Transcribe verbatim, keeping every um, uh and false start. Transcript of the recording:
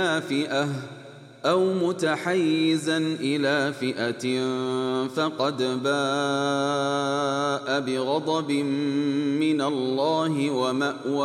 فئة أو متحيزا إلى فئة فقد باء بغضب من الله ومأواه